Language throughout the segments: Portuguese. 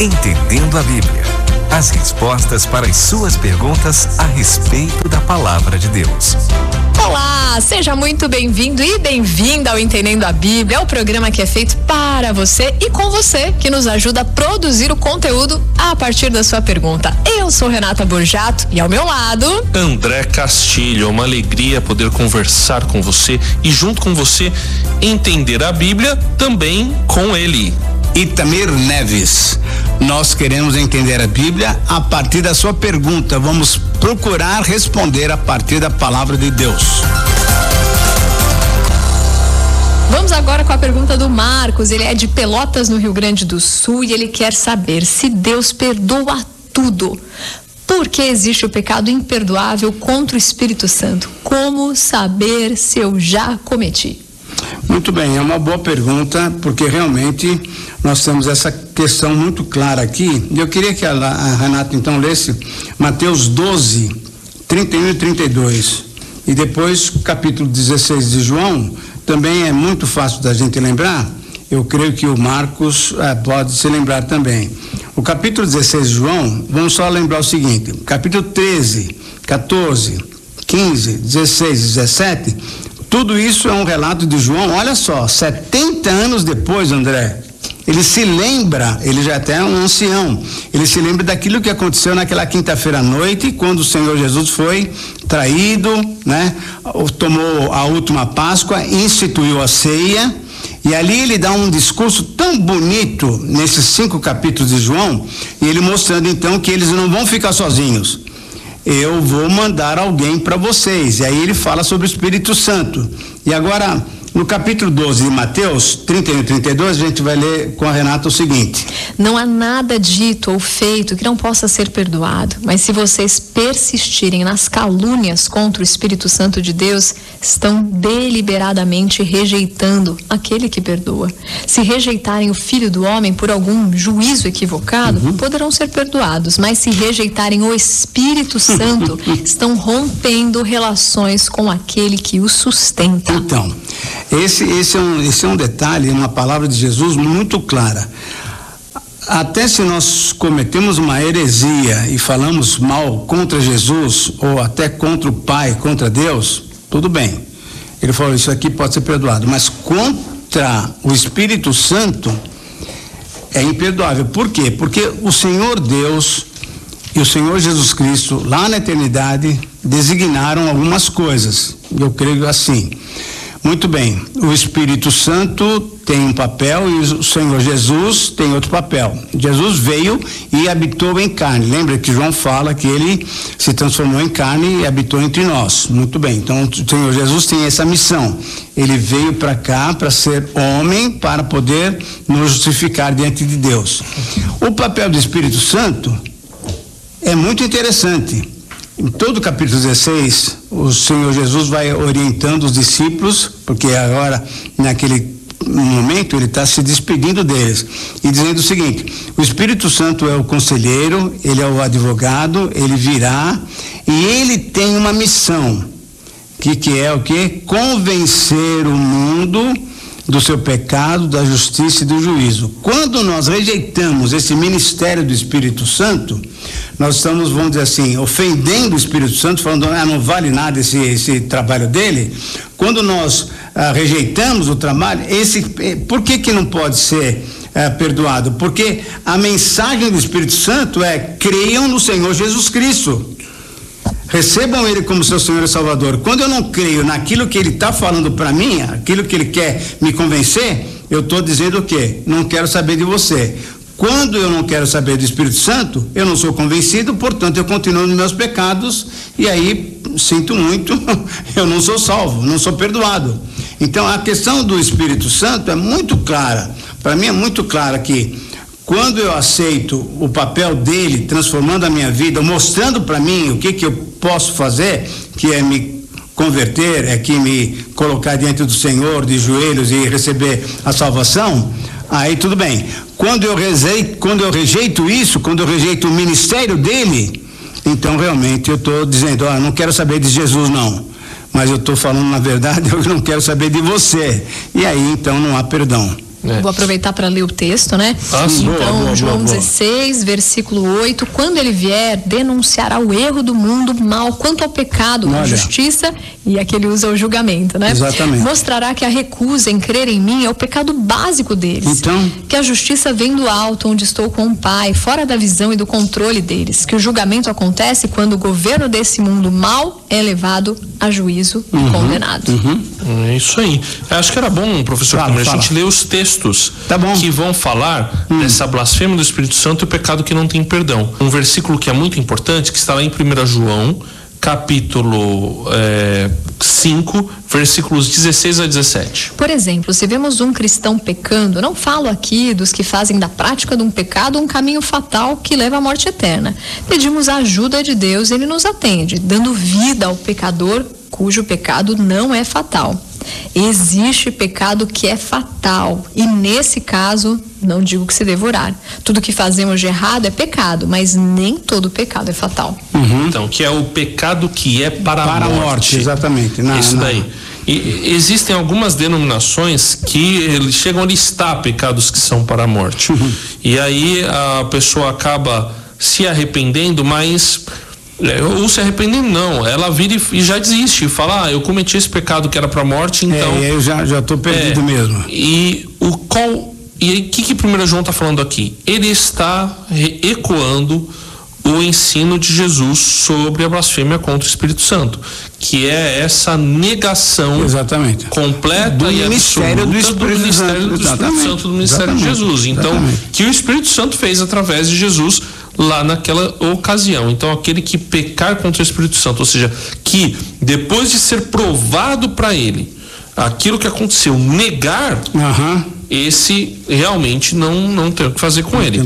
Entendendo a Bíblia. As respostas para as suas perguntas a respeito da Palavra de Deus. Olá, seja muito bem-vindo e bem-vinda ao Entendendo a Bíblia, o programa que é feito para você e com você, que nos ajuda a produzir o conteúdo a partir da sua pergunta. Eu sou Renata Borjato e ao meu lado, André Castilho. É uma alegria poder conversar com você e junto com você entender a Bíblia também com ele. Itamir Neves. Nós queremos entender a Bíblia a partir da sua pergunta. Vamos procurar responder a partir da palavra de Deus. Vamos agora com a pergunta do Marcos. Ele é de Pelotas, no Rio Grande do Sul, e ele quer saber se Deus perdoa tudo. Por que existe o pecado imperdoável contra o Espírito Santo? Como saber se eu já cometi? Muito bem, é uma boa pergunta, porque realmente nós temos essa questão muito clara aqui. Eu queria que a Renata então lesse Mateus 12, 31 e 32. E depois capítulo 16 de João, também é muito fácil da gente lembrar. Eu creio que o Marcos pode se lembrar também. O capítulo 16 de João, vamos só lembrar o seguinte: capítulo 13, 14, 15, 16, 17, tudo isso é um relato de João. Olha só, 70 anos depois, André, ele se lembra, ele já até é um ancião, ele se lembra daquilo que aconteceu naquela quinta-feira à noite, quando o Senhor Jesus foi traído, né? Tomou a última Páscoa, instituiu a ceia, e ali ele dá um discurso tão bonito nesses 5 capítulos de João, e ele mostrando então que eles não vão ficar sozinhos. Eu vou mandar alguém para vocês. E aí ele fala sobre o Espírito Santo. E agora, no capítulo 12 de Mateus, 31 e 32, a gente vai ler com a Renata o seguinte: não há nada dito ou feito que não possa ser perdoado, mas se vocês persistirem nas calúnias contra o Espírito Santo de Deus, estão deliberadamente rejeitando aquele que perdoa. Se rejeitarem o Filho do Homem por algum juízo equivocado, poderão ser perdoados, mas se rejeitarem o Espírito Santo, estão rompendo relações com aquele que o sustenta. Então, esse é um detalhe, uma palavra de Jesus muito clara. Até se nós cometemos uma heresia e falamos mal contra Jesus, ou até contra o Pai, contra Deus, tudo bem. Ele falou, isso aqui pode ser perdoado, mas contra o Espírito Santo é imperdoável. Por quê? Porque o Senhor Deus e o Senhor Jesus Cristo, lá na eternidade, designaram algumas coisas. Eu creio assim. Muito bem, o Espírito Santo tem um papel e o Senhor Jesus tem outro papel. Jesus veio e habitou em carne. Lembra que João fala que ele se transformou em carne e habitou entre nós. Muito bem, então o Senhor Jesus tem essa missão. Ele veio para cá para ser homem, para poder nos justificar diante de Deus. O papel do Espírito Santo é muito interessante. Em todo o capítulo 16, o Senhor Jesus vai orientando os discípulos, porque agora, naquele momento, ele está se despedindo deles e dizendo o seguinte: o Espírito Santo é o conselheiro, ele é o advogado, ele virá e ele tem uma missão, que é o quê? Convencer o mundo do seu pecado, da justiça e do juízo. Quando nós rejeitamos esse ministério do Espírito Santo, nós estamos, vamos dizer assim, ofendendo o Espírito Santo, falando, não vale nada esse trabalho dele. Quando nós rejeitamos o trabalho, por que não pode ser perdoado? Porque a mensagem do Espírito Santo é: creiam no Senhor Jesus Cristo. Recebam ele como seu Senhor e Salvador. Quando eu não creio naquilo que ele está falando para mim, aquilo que ele quer me convencer, eu estou dizendo o quê? Não quero saber de você. Quando eu não quero saber do Espírito Santo, eu não sou convencido, portanto eu continuo nos meus pecados e aí, sinto muito, eu não sou salvo, não sou perdoado. Então a questão do Espírito Santo é muito clara. Para mim é muito clara que quando eu aceito o papel dele, transformando a minha vida, mostrando para mim o que eu posso fazer, que é me converter, é que me colocar diante do Senhor de joelhos e receber a salvação, aí tudo bem. Quando eu rejeito isso, quando eu rejeito o ministério dele, então realmente eu estou dizendo, não quero saber de Jesus não, mas eu estou falando na verdade, eu não quero saber de você. E aí então não há perdão. Vou aproveitar para ler o texto, né? Então, João 16, versículo 8: quando ele vier, denunciará o erro do mundo, mal quanto ao pecado, a justiça, e aqui ele usa o julgamento, né? Exatamente. Mostrará que a recusa em crer em mim é o pecado básico deles. Então, que a justiça vem do alto, onde estou com o Pai, fora da visão e do controle deles. Que o julgamento acontece quando o governo desse mundo mal é levado a juízo e condenado. É isso aí. Eu acho que era bom, professor, a gente ler os textos que vão falar dessa blasfêmia do Espírito Santo e o pecado que não tem perdão. Um versículo que é muito importante, que está lá em 1 João, capítulo 5, versículos 16 a 17. Por exemplo, se vemos um cristão pecando, não falo aqui dos que fazem da prática de um pecado um caminho fatal que leva à morte eterna. Pedimos a ajuda de Deus e Ele nos atende, dando vida ao pecador cujo pecado não é fatal. Existe pecado que é fatal e nesse caso, não digo que se devorar. Tudo que fazemos de errado é pecado, mas nem todo pecado é fatal. Então, que é o pecado que é para a morte. Exatamente. Isso daí. E existem algumas denominações que eles chegam a listar pecados que são para a morte. E aí a pessoa acaba se arrependendo, mas... ou se arrependendo não, ela vira e já desiste, fala, eu cometi esse pecado que era para a morte, então... eu já estou perdido mesmo. E o que 1 João está falando aqui? Ele está ecoando o ensino de Jesus sobre a blasfêmia contra o Espírito Santo, que é essa negação completa do e ministério absoluta do ministério do Espírito Santo, do ministério de Jesus. Então, que o Espírito Santo fez através de Jesus lá naquela ocasião. Então, aquele que pecar contra o Espírito Santo, ou seja, que depois de ser provado para ele aquilo que aconteceu, negar, esse realmente não tem o que fazer com ele.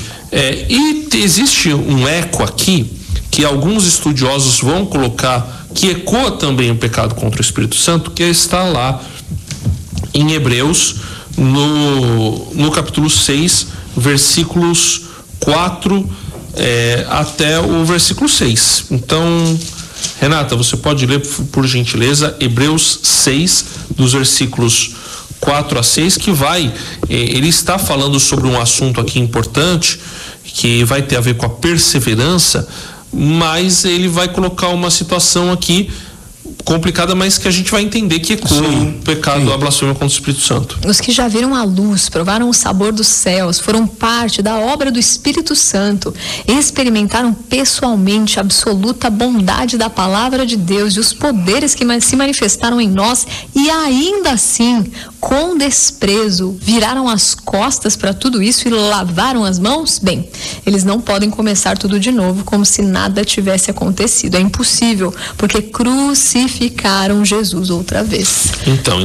E existe um eco aqui que alguns estudiosos vão colocar, que ecoa também o pecado contra o Espírito Santo, que está lá em Hebreus, no capítulo 6, versículos 4 até o versículo 6. Então, Renata, você pode ler, por gentileza, Hebreus 6, dos versículos 4 a 6, que ele está falando sobre um assunto aqui importante, que vai ter a ver com a perseverança, mas ele vai colocar uma situação aqui complicada, mas que a gente vai entender que ecoa o pecado, a blasfêmia contra o Espírito Santo. Os que já viram a luz, provaram o sabor dos céus, foram parte da obra do Espírito Santo, experimentaram pessoalmente a absoluta bondade da palavra de Deus e os poderes que se manifestaram em nós, e ainda assim, com desprezo, viraram as costas para tudo isso e lavaram as mãos? Bem, eles não podem começar tudo de novo como se nada tivesse acontecido. É impossível, porque crucificaram Jesus outra vez. Então,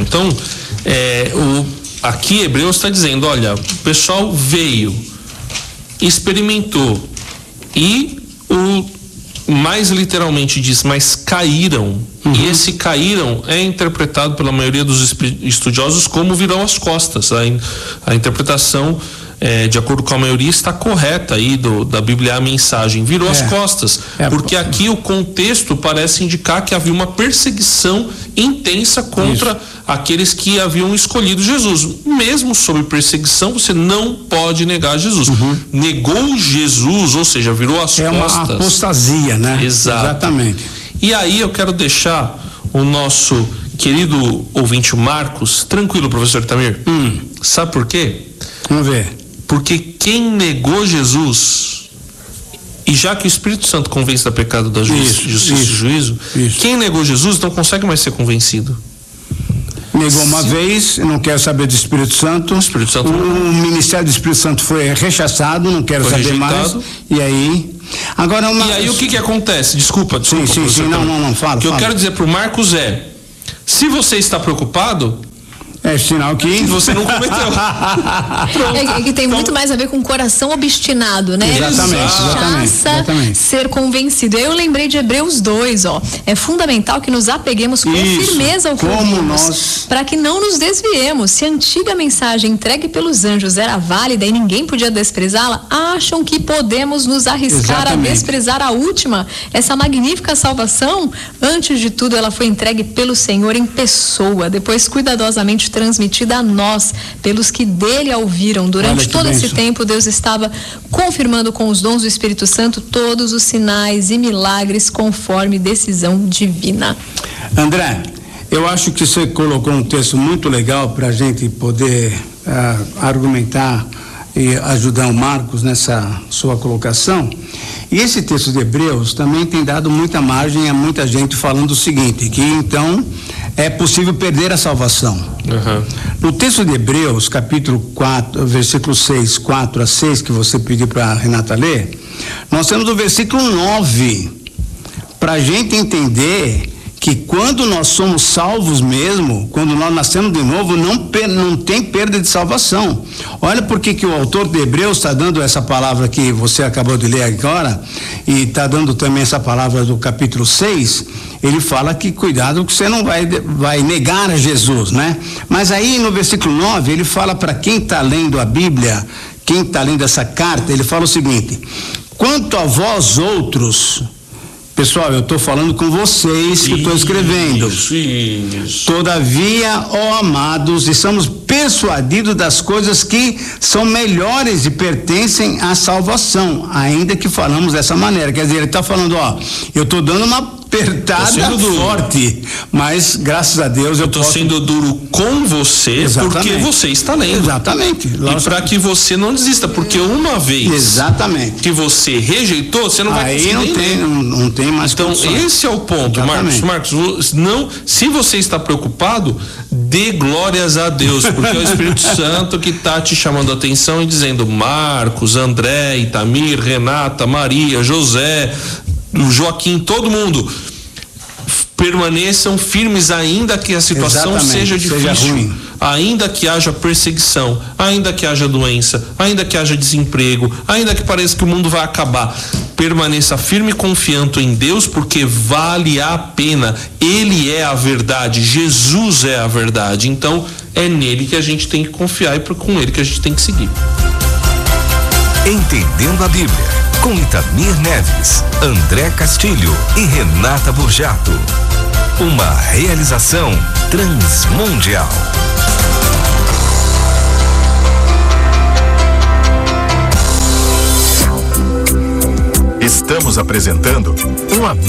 aqui Hebreus está dizendo, olha, o pessoal veio, experimentou e mais literalmente diz, mas caíram. E esse caíram é interpretado pela maioria dos estudiosos como virou as costas. A interpretação, de acordo com a maioria, está correta aí da Bíblia, a mensagem virou as costas, porque aqui o contexto parece indicar que havia uma perseguição intensa contra aqueles que haviam escolhido Jesus. Mesmo sob perseguição, você não pode negar Jesus. Negou Jesus, ou seja, virou as costas. É uma apostasia, né? Exatamente. E aí eu quero deixar o nosso querido ouvinte Marcos tranquilo, professor Itamir. Sabe por quê? Vamos ver. Porque quem negou Jesus, e já que o Espírito Santo convence da pecado, da justiça e juízo, quem negou Jesus não consegue mais ser convencido. Negou uma vez, não quero saber do Espírito Santo. O ministério do Espírito Santo foi rechaçado, não quero saber mais. E aí? Agora E aí o que acontece? Desculpa. Sim, não, fala. O que eu quero dizer pro Marcos se você está preocupado, é sinal que você não cometeu. É que tem muito mais a ver com o coração obstinado, né? Exatamente. Ser convencido. Eu lembrei de Hebreus 2, é fundamental que nos apeguemos com firmeza ao que ouvimos, para que não nos desviemos. Se a antiga mensagem entregue pelos anjos era válida e ninguém podia desprezá-la, acham que podemos nos arriscar a desprezar a última, essa magnífica salvação? Antes de tudo, ela foi entregue pelo Senhor em pessoa, depois cuidadosamente transmitida a nós, pelos que dele a ouviram. Durante todo esse tempo, Deus estava confirmando com os dons do Espírito Santo todos os sinais e milagres conforme decisão divina. André, eu acho que você colocou um texto muito legal para a gente poder argumentar e ajudar o Marcos nessa sua colocação. E esse texto de Hebreus também tem dado muita margem a muita gente falando o seguinte, que então é possível perder a salvação. No texto de Hebreus, capítulo 4, versículo 6, 4 a 6, que você pediu para a Renata ler, nós temos o versículo 9, para a gente entender que quando nós somos salvos mesmo, quando nós nascemos de novo, não tem perda de salvação. Olha por que o autor de Hebreus está dando essa palavra que você acabou de ler agora, e está dando também essa palavra do capítulo 6, ele fala que cuidado que você não vai negar a Jesus, né? Mas aí no versículo 9, ele fala para quem está lendo a Bíblia, quem está lendo essa carta, ele fala o seguinte: quanto a vós outros, pessoal, eu estou falando com vocês que estou escrevendo. Isso. Todavia, ó amados, estamos persuadidos das coisas que são melhores e pertencem à salvação, ainda que falamos dessa maneira. Quer dizer, ele está falando, eu estou dando uma apertada forte, mas graças a Deus eu estou sendo duro com você. Exatamente. Porque você está lendo. Exatamente. E para que você não desista, porque uma vez que você rejeitou, você não vai conseguir. Aí não tem mais então condições. Esse é o ponto. Marcos, não, se você está preocupado, dê glórias a Deus, porque é o Espírito Santo que está te chamando a atenção e dizendo: Marcos, André, Itamir, Renata, Maria, José, Joaquim, todo mundo, permaneçam firmes, ainda que a situação seja difícil, ainda que haja perseguição, ainda que haja doença, ainda que haja desemprego, ainda que pareça que o mundo vai acabar. Permaneça firme e confiante em Deus, porque vale a pena. Ele é a verdade, Jesus é a verdade. Então é nele que a gente tem que confiar e com ele que a gente tem que seguir. Entendendo a Bíblia, com Itamir Neves, André Castilho e Renata Burjato. Uma realização Transmundial. Estamos apresentando uma